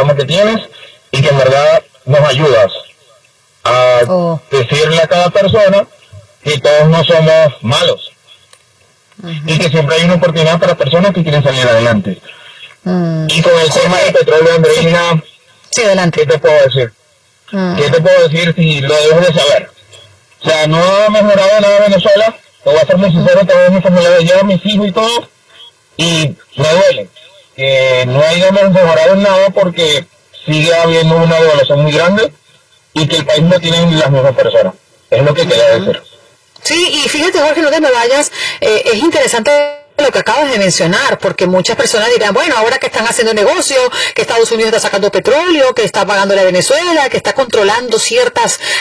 programa que tienes y que en verdad nos ayudas a decirle a cada persona que todos no somos malos y que siempre hay una oportunidad para personas que quieren salir adelante. Y con el tema del petróleo, Andreina, sí, adelante. ¿Qué te puedo decir? ¿Qué te puedo decir si lo debes de saber? O sea, no ha mejorado nada Venezuela, te voy a ser muy sincero, tengo mi familia de allá, mis hijos y todo, y me duele que no hayamos mejorado en nada porque sigue habiendo una devaluación muy grande y que el país no tiene las mismas personas. Es lo que quería decir. Sí, y fíjate, Jorge, no te me vayas, es interesante lo que acabas de mencionar, porque muchas personas dirán, bueno, ahora que están haciendo negocio, que Estados Unidos está sacando petróleo, que está pagándole a Venezuela, que está controlando cierta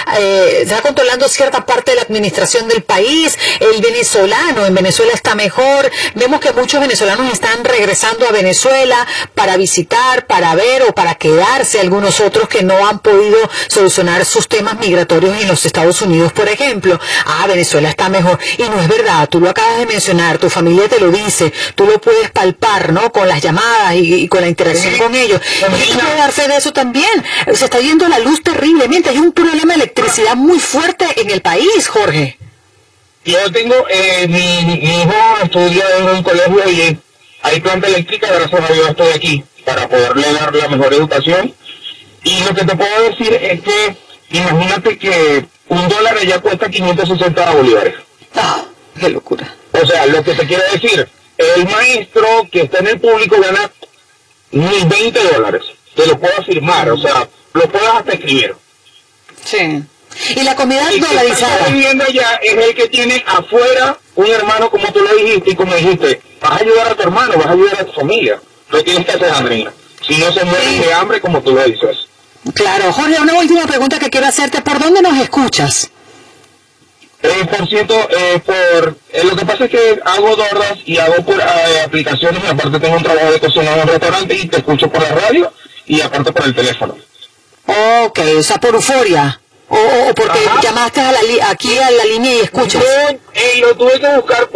parte de la administración del país, el venezolano en Venezuela está mejor, vemos que muchos venezolanos están regresando a Venezuela para visitar, para ver o para quedarse, algunos otros que no han podido solucionar sus temas migratorios en los Estados Unidos, por ejemplo. Venezuela está mejor, y no es verdad, tú lo acabas de mencionar, tu familia te lo dice, tú lo puedes palpar, ¿no? Con las llamadas y con la interacción con ellos. Y tú puedes darse de eso también. Se está yendo la luz terriblemente. Hay un problema de electricidad muy fuerte en el país, Jorge. Yo tengo, mi hijo estudia en un colegio y hay planta eléctrica, gracias a Dios estoy aquí para poderle dar la mejor educación. Y lo que te puedo decir es que, imagínate que $1 allá cuesta 560 bolívares. ¡Qué locura! O sea, lo que te quiero decir, el maestro que está en el público gana ni $20. Te lo puedo afirmar, o sea, lo puedes hasta escribir. Sí. Y la comida dolarizada. El que está viviendo allá es el que tiene afuera un hermano, como tú lo dijiste, y como dijiste, vas a ayudar a tu hermano, vas a ayudar a tu familia. Lo tienes que hacer, Andreina. Si no se mueren de hambre, como tú lo dices. Claro. Jorge, una última pregunta que quiero hacerte. ¿Por dónde nos escuchas? Por cierto, lo que pasa es que hago DoorDash y hago por aplicaciones, y aparte tengo un trabajo de cocina en un restaurante y te escucho por la radio y aparte por el teléfono. Ok, o sea, por Euforia. O porque llamaste aquí a la línea y escuchas. No, lo tuve que buscar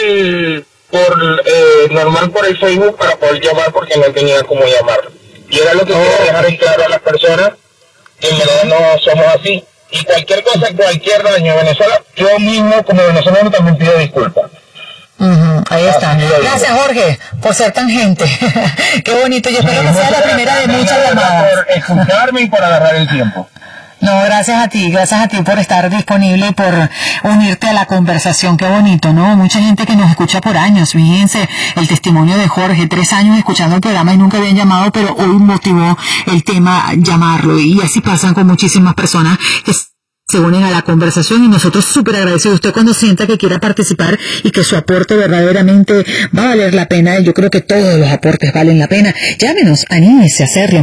normal por el Facebook para poder llamar porque no tenía cómo llamar. Y era lo que quería dejar en claro a las personas, que en verdad no somos así. Y cualquier cosa, cualquier daño en Venezuela, yo mismo como venezolano también pido disculpas. Ahí está. Gracias, Jorge, por ser tan gente. Qué bonito. Yo espero que sea la primera de muchas llamadas. Por escucharme y por agarrar el tiempo. No, gracias a ti por estar disponible y por unirte a la conversación. Qué bonito, ¿no? Mucha gente que nos escucha por años. Fíjense el testimonio de Jorge, 3 años escuchando el programa y nunca habían llamado, pero hoy motivó el tema llamarlo. Y así pasan con muchísimas personas que se unen a la conversación, y nosotros súper agradecidos. Usted cuando sienta que quiera participar y que su aporte verdaderamente va a valer la pena, y yo creo que todos los aportes valen la pena, llámenos, anímese a hacerlo.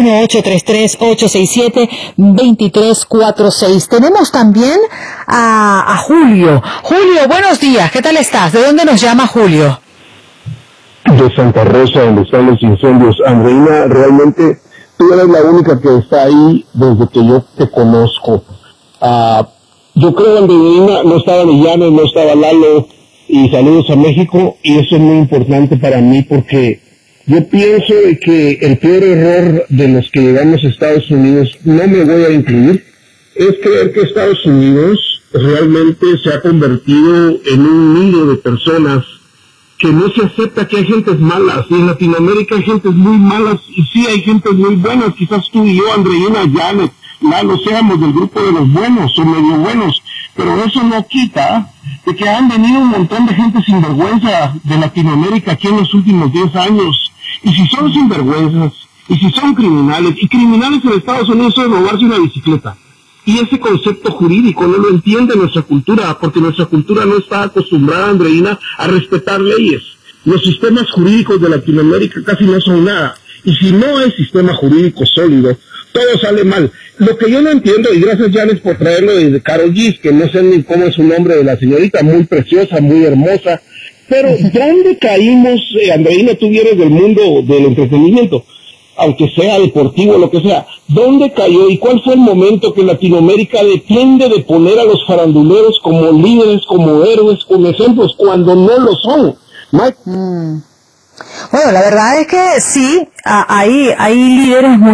1-833-867-2346. Tenemos también a Julio. Julio, buenos días, ¿qué tal estás? ¿De dónde nos llama Julio? De Santa Rosa, donde están los incendios. Andreina, realmente tú eres la única que está ahí desde que yo te conozco. Yo creo, Andreina, no estaba Villanes, no estaba Lalo, y saludos a México, y eso es muy importante para mí porque yo pienso que el peor error de los que llegamos a Estados Unidos, no me voy a incluir, es creer que Estados Unidos realmente se ha convertido en un nido de personas que no se acepta que hay gentes malas, y en Latinoamérica hay gentes muy malas, y sí hay gentes muy buenas, quizás tú y yo, Andreina, Janet, Lalo, seamos del grupo de los buenos o medio buenos, pero eso no quita de que han venido un montón de gente sinvergüenza de Latinoamérica aquí en los últimos 10 años, y si son sinvergüenzas, y si son criminales, y criminales en Estados Unidos es robarse una bicicleta, y ese concepto jurídico no lo entiende nuestra cultura, porque nuestra cultura no está acostumbrada, Andreina, a respetar leyes. Los sistemas jurídicos de Latinoamérica casi no son nada, y si no hay sistema jurídico sólido, todo sale mal. Lo que yo no entiendo, y gracias Janes por traerlo de Karol G, que no sé ni cómo es su nombre de la señorita, muy preciosa, muy hermosa, pero ¿dónde caímos, Andreina, tú vienes del mundo del entretenimiento, aunque sea deportivo, lo que sea, ¿dónde cayó y cuál fue el momento que Latinoamérica depende de poner a los faranduleros como líderes, como héroes, como ejemplos, cuando no lo son? Mike. Bueno, la verdad es que sí, hay líderes muy